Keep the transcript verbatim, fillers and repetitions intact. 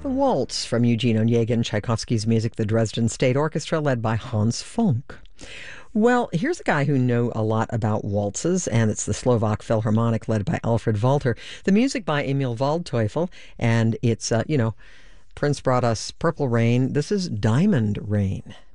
The Waltz from Eugene Onegin, Tchaikovsky's music, the Dresden State Orchestra, led by Hans Funk. Well, here's a guy who knew a lot about waltzes, and it's the Slovak Philharmonic, led by Alfred Walter. The music by Emil Waldteufel, and it's, uh, you know, Prince brought us Purple Rain. This is Diamond Rain.